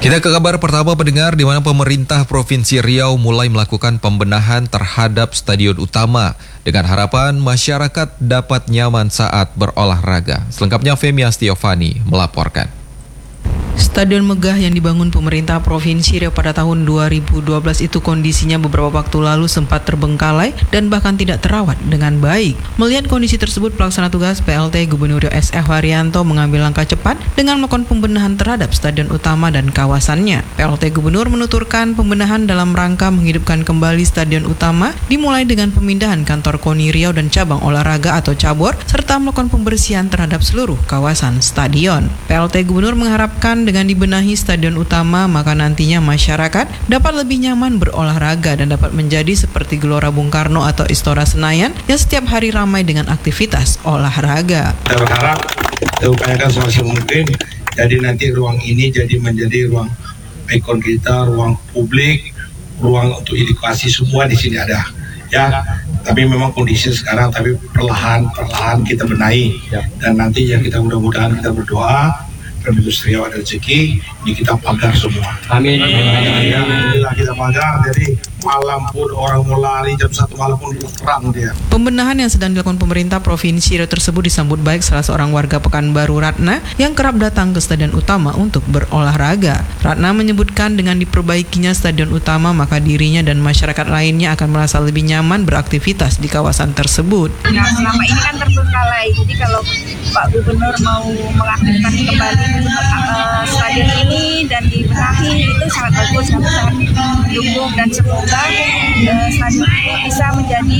Kita ke kabar pertama pendengar, di mana pemerintah Provinsi Riau mulai melakukan pembenahan terhadap stadion utama dengan harapan masyarakat dapat nyaman saat berolahraga. Selengkapnya Femi Astiovani melaporkan. Stadion megah yang dibangun pemerintah Provinsi Riau pada tahun 2012 itu kondisinya beberapa waktu lalu sempat terbengkalai dan bahkan tidak terawat dengan baik. Melihat kondisi tersebut, pelaksana tugas PLT Gubernur Riau S.F. Haryanto mengambil langkah cepat dengan melakukan pembenahan terhadap stadion utama dan kawasannya. PLT Gubernur menuturkan pembenahan dalam rangka menghidupkan kembali stadion utama dimulai dengan pemindahan kantor KONI Riau dan cabang olahraga atau cabur serta melakukan pembersihan terhadap seluruh kawasan stadion. PLT Gubernur mengharapkan dengan dibenahi stadion utama, maka nantinya masyarakat dapat lebih nyaman berolahraga dan dapat menjadi seperti Gelora Bung Karno atau Istora Senayan yang setiap hari ramai dengan aktivitas olahraga. Kita berharap kita upayakan semaksimal mungkin, jadi nanti ruang ini menjadi ruang ikon kita, ruang publik, ruang untuk edukasi, semua di sini ada. Ya, tapi memang kondisi sekarang, tapi perlahan kita benahi, dan nanti ya kita mudah-mudahan kita berdoa. Industri ada rezeki, ini kita pagar semua. Amin. Ya, alhamdulillah kita pagar, jadi malam pun orang mau lari jam 1 malam pun terang dia. Pembenahan yang sedang dilakukan pemerintah Provinsi Riau tersebut disambut baik salah seorang warga Pekanbaru, Ratna, yang kerap datang ke stadion utama untuk berolahraga. Ratna menyebutkan dengan diperbaikinya stadion utama, maka dirinya dan masyarakat lainnya akan merasa lebih nyaman beraktivitas di kawasan tersebut. Nah, selama ini kan terbengkalai, jadi kalau Pak Gubernur mau mengaktifkan kembali stadion ini dan dibenahi, itu sangat bagus, kami sangat mendukung dan semoga stadion ini bisa menjadi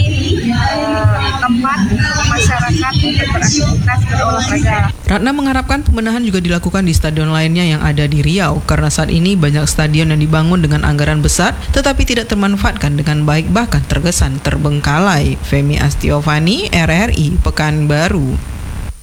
tempat masyarakat untuk beraktivitas berolahraga. Ratna mengharapkan pembenahan juga dilakukan di stadion lainnya yang ada di Riau, karena saat ini banyak stadion yang dibangun dengan anggaran besar tetapi tidak termanfaatkan dengan baik, bahkan terkesan terbengkalai. Femi Astiovani, RRI Pekanbaru.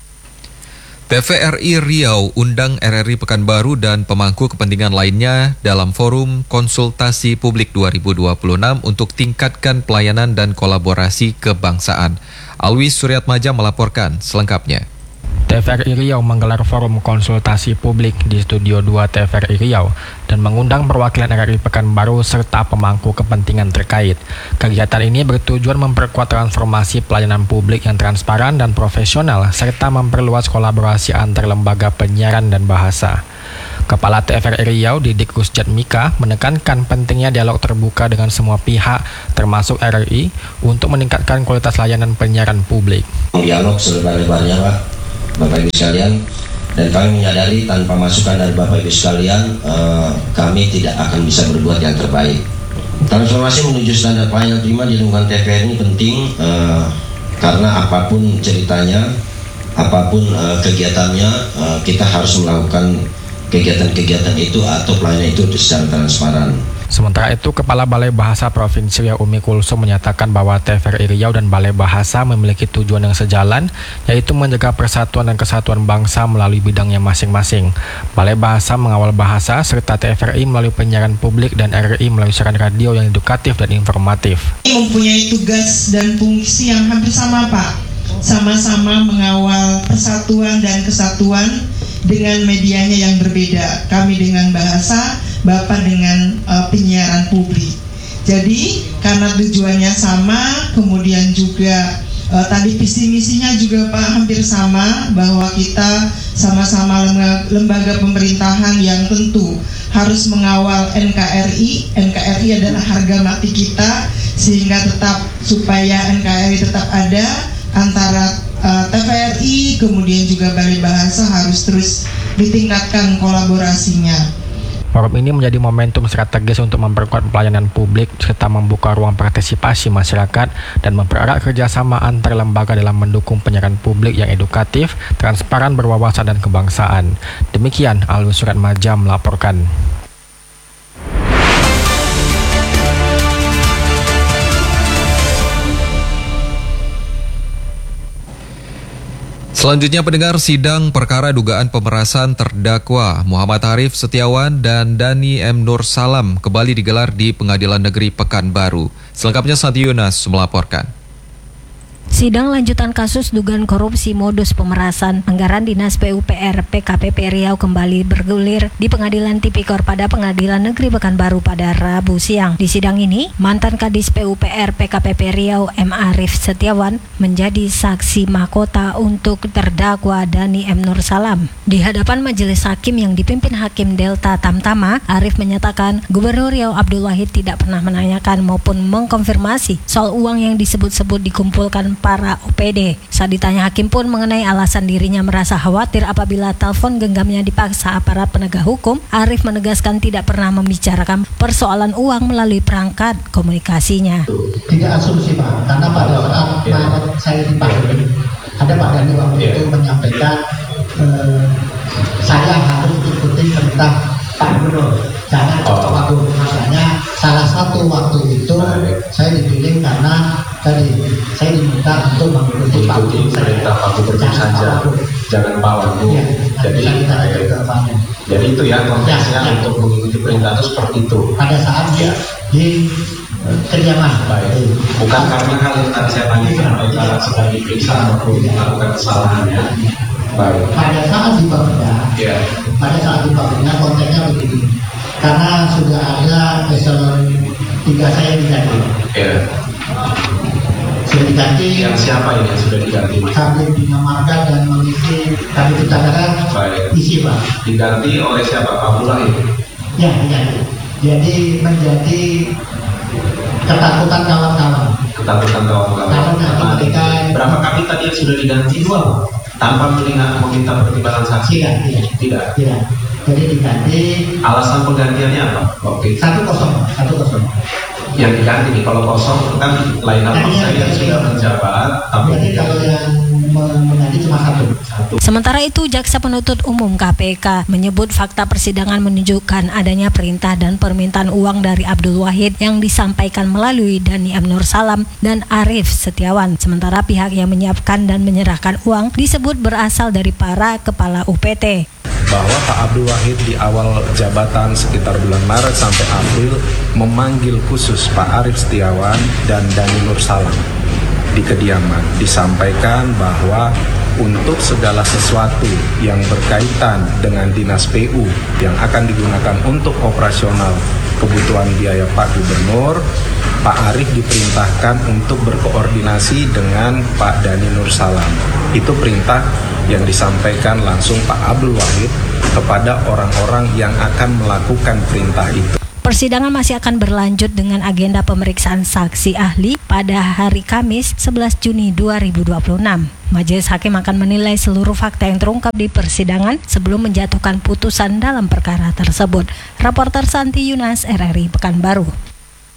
TVRI Riau undang RRI Pekanbaru dan pemangku kepentingan lainnya dalam forum konsultasi publik 2026 untuk tingkatkan pelayanan dan kolaborasi kebangsaan. Alwi Suryatmaja melaporkan selengkapnya. TVRI Riau menggelar forum konsultasi publik di Studio 2 TVRI Riau dan mengundang perwakilan RRI Pekanbaru serta pemangku kepentingan terkait. Kegiatan ini bertujuan memperkuat transformasi pelayanan publik yang transparan dan profesional serta memperluas kolaborasi antar lembaga penyiaran dan bahasa. Kepala TVRI Riau Didik Rusjatmika menekankan pentingnya dialog terbuka dengan semua pihak termasuk RRI untuk meningkatkan kualitas layanan penyiaran publik. Dialog selebar-lebarnya Pak, Bapak Ibu sekalian, dan kami menyadari tanpa masukan dari Bapak Ibu sekalian kami tidak akan bisa berbuat yang terbaik. Transformasi menuju standar pelayanan prima di lingkungan TVRI ini penting karena apapun ceritanya, apapun kegiatannya, kita harus melakukan kegiatan-kegiatan itu atau pelayanan itu secara transparan. Sementara itu, Kepala Balai Bahasa Provinsi Riau Umi Kulsum menyatakan bahwa TVRI Riau dan Balai Bahasa memiliki tujuan yang sejalan, yaitu menjaga persatuan dan kesatuan bangsa melalui bidangnya masing-masing. Balai Bahasa mengawal bahasa, serta TVRI melalui penyiaran publik dan RRI melalui siaran radio yang edukatif dan informatif. Mempunyai tugas dan fungsi yang hampir sama Pak, sama-sama mengawal persatuan dan kesatuan dengan medianya yang berbeda. Kami dengan bahasa, Bapak dengan penyiaran publik. Jadi karena tujuannya sama, kemudian juga tadi visi misinya juga Pak hampir sama, bahwa kita sama-sama lembaga pemerintahan yang tentu harus mengawal NKRI. NKRI adalah harga mati kita, sehingga tetap supaya NKRI tetap ada antara TVRI kemudian juga Balai Bahasa harus terus ditingkatkan kolaborasinya. Forum ini menjadi momentum strategis untuk memperkuat pelayanan publik serta membuka ruang partisipasi masyarakat dan mempererat kerjasama antar lembaga dalam mendukung penyiaran publik yang edukatif, transparan, berwawasan, dan kebangsaan. Demikian Alwi Suryatmaja melaporkan. Selanjutnya pendengar, sidang perkara dugaan pemerasan terdakwa Muhammad Arif Setiawan dan Dani M. Nur Salam kembali digelar di Pengadilan Negeri Pekanbaru. Selengkapnya Santi Yunas melaporkan. Sidang lanjutan kasus dugaan korupsi modus pemerasan anggaran Dinas PUPR PKPP Riau kembali bergulir di Pengadilan Tipikor pada Pengadilan Negeri Pekanbaru pada Rabu siang. Di sidang ini, mantan Kadis PUPR PKPP Riau M. Arif Setiawan menjadi saksi mahkota untuk terdakwa Dhani M. Nur Salam. Di hadapan majelis hakim yang dipimpin Hakim Delta Tamtama, Arif menyatakan Gubernur Riau Abdul Wahid tidak pernah menanyakan maupun mengkonfirmasi soal uang yang disebut-sebut dikumpulkan para OPD. Saat ditanya hakim pun mengenai alasan dirinya merasa khawatir apabila telepon genggamnya dipaksa aparat penegak hukum, Arif menegaskan tidak pernah membicarakan persoalan uang melalui perangkat komunikasinya. Tidak asumsi Pak, karena pada saat Maret saya dipanggil, ada Pak Dhani waktu itu menyampaikan saya harus ikuti perintah Pak Gubernur, jangan waktu makanya salah satu waktu itu saya dipilih karena tadi saya diminta untuk mengikuti perintah Pak Gubernur saja, jangan Pak Wagub. Jadi itu ya konteksnya untuk mengikuti perintah itu seperti itu. Pada saat di kediaman, bukan karena hal yang tadi saya tanyakan kalau sedang diperiksa ataupun melakukan kesalahannya. Pada saat dipanggilnya konteksnya begini, karena sudah ada eselon 3 saya diganti. Sudah diganti. Yang siapa ini yang sudah diganti? Kabin Bina Marga dan mengisi Kabin Tentara isi Pak. Diganti oleh siapa? Pak Abdullah ini? Ya, diganti. Jadi menjadi ketakutan kawan-kawan. Ketakutan kawan-kawan. Berapa kabin tadi yang sudah diganti? 2. Tanpa meminta pertimbangan saksi? Tidak. Jadi diganti. Alasan penggantiannya apa? Oke. 1-0. Yang diganti nih, kalau kosong kan lain apa saya yang sudah menjabat. Jadi kalau yang mengganti cuma 1. Sementara itu, Jaksa Penuntut Umum KPK menyebut fakta persidangan menunjukkan adanya perintah dan permintaan uang dari Abdul Wahid yang disampaikan melalui Dhani M. Nur Salam dan Arif Setiawan. Sementara pihak yang menyiapkan dan menyerahkan uang disebut berasal dari para kepala UPT. Bahwa Pak Abdul Wahid di awal jabatan sekitar bulan Maret sampai April memanggil khusus Pak Arif Setiawan dan Dhani Nur Salam di kediaman, disampaikan bahwa untuk segala sesuatu yang berkaitan dengan dinas PU yang akan digunakan untuk operasional kebutuhan biaya Pak Gubernur, Pak Arif diperintahkan untuk berkoordinasi dengan Pak Dhani Nur Salam. Itu perintah yang disampaikan langsung Pak Abdul Wahid kepada orang-orang yang akan melakukan perintah itu. Persidangan masih akan berlanjut dengan agenda pemeriksaan saksi ahli pada hari Kamis 11 Juni 2026. Majelis Hakim akan menilai seluruh fakta yang terungkap di persidangan sebelum menjatuhkan putusan dalam perkara tersebut. Reporter Santi Yunas, RRI Pekanbaru.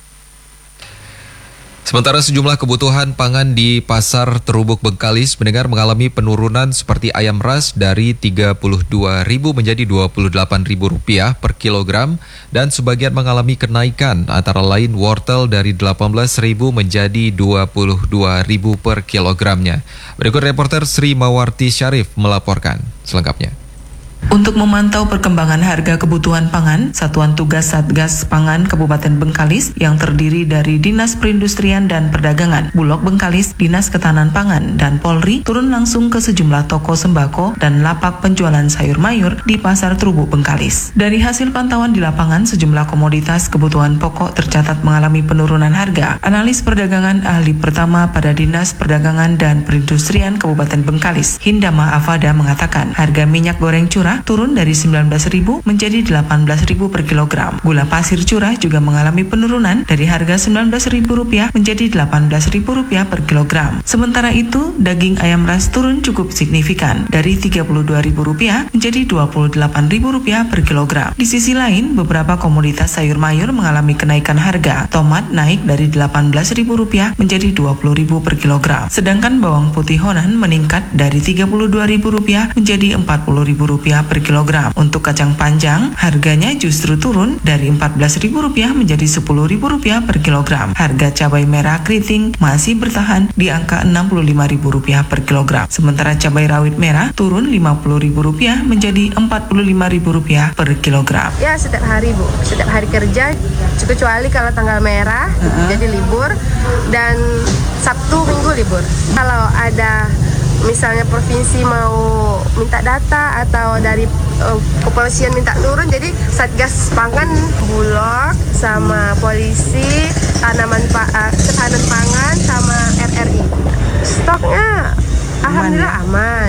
Sementara sejumlah kebutuhan pangan di Pasar Terubuk Bengkalis mengalami penurunan seperti ayam ras dari Rp32.000 menjadi Rp28.000 per kilogram dan sebagian mengalami kenaikan antara lain wortel dari Rp18.000 menjadi Rp22.000 per kilogramnya. Berikut reporter Sri Mawarti Syarif melaporkan selengkapnya. Untuk memantau perkembangan harga kebutuhan pangan, Satuan Tugas Satgas Pangan Kabupaten Bengkalis yang terdiri dari Dinas Perindustrian dan Perdagangan, Bulog Bengkalis, Dinas Ketahanan Pangan, dan Polri turun langsung ke sejumlah toko sembako dan lapak penjualan sayur mayur di Pasar Terubuk Bengkalis. Dari hasil pantauan di lapangan, sejumlah komoditas kebutuhan pokok tercatat mengalami penurunan harga. Analis perdagangan ahli pertama pada Dinas Perdagangan dan Perindustrian Kabupaten Bengkalis, Hindama Afada mengatakan harga minyak goreng curah turun dari Rp19.000 menjadi Rp18.000 per kilogram. Gula pasir curah juga mengalami penurunan dari harga Rp19.000 menjadi Rp18.000 per kilogram. Sementara itu, daging ayam ras turun cukup signifikan dari Rp32.000 menjadi Rp28.000 per kilogram. Di sisi lain, beberapa komoditas sayur mayur mengalami kenaikan harga. Tomat naik dari Rp18.000 menjadi Rp20.000 per kilogram. Sedangkan bawang putih Honan meningkat dari Rp32.000 menjadi Rp40.000 per kilogram. Untuk kacang panjang, harganya justru turun dari Rp14.000 menjadi Rp10.000 per kilogram. Harga cabai merah keriting masih bertahan di angka Rp65.000 per kilogram. Sementara cabai rawit merah turun Rp50.000 menjadi Rp45.000 per kilogram. Ya, setiap hari Bu, setiap hari kerja, kecuali kalau tanggal merah, jadi libur, dan Sabtu Minggu libur. Kalau ada misalnya provinsi mau minta data atau dari kepolisian minta turun, jadi Satgas Pangan, Bulog, sama polisi, ketahanan pangan, sama RRI. Stoknya alhamdulillah aman.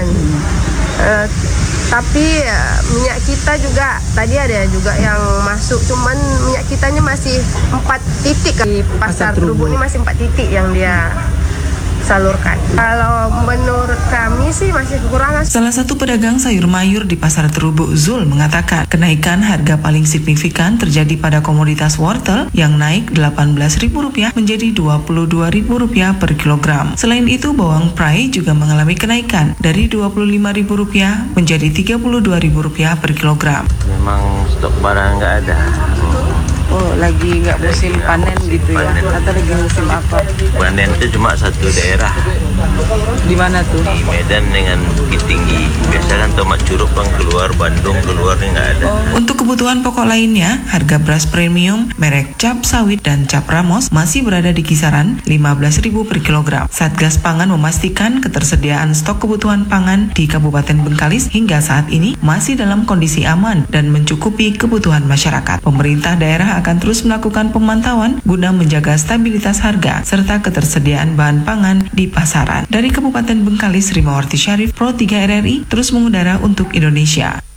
Tapi minyak kita juga tadi ada juga yang masuk, cuman minyak kitanya masih 4 titik di pasar Terubuk ini, masih 4 titik yang dia salurkan. Kalau menurut kami sih masih kekurangan. Salah satu pedagang sayur mayur di pasar Terubuk, Zul, mengatakan kenaikan harga paling signifikan terjadi pada komoditas wortel yang naik Rp18.000 menjadi Rp22.000 per kilogram. Selain itu, bawang prai juga mengalami kenaikan dari Rp25.000 menjadi Rp32.000 per kilogram. Memang stok barang nggak ada. Oh, lagi nggak musim panen gitu ya? Atau lagi musim apa? Panen itu cuma satu daerah. Di mana tuh? Di Medan dengan Bukit Tinggi. Biasanya kan tomat curug bang keluar, Bandung keluar nggak ada. Untuk kebutuhan pokok lainnya, harga beras premium merek Cap Sawit dan Cap Ramos masih berada di kisaran Rp15.000 per kilogram. Satgas Pangan memastikan ketersediaan stok kebutuhan pangan di Kabupaten Bengkalis hingga saat ini masih dalam kondisi aman dan mencukupi kebutuhan masyarakat. Pemerintah daerah akan terus melakukan pemantauan guna menjaga stabilitas harga serta ketersediaan bahan pangan di pasaran. Dari Kabupaten Bengkalis, Rimawarti Syarif, Pro 3 RRI, terus mengudara untuk Indonesia.